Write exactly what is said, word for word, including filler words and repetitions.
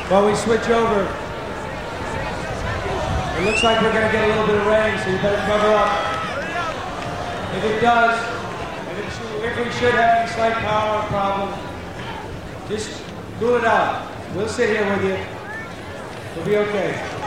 While we switch over, it looks like we're going to get a little bit of rain, so you better cover up. If it does, if, it should, if we should have any slight power problem, just cool it out. We'll sit here with you. We'll be okay.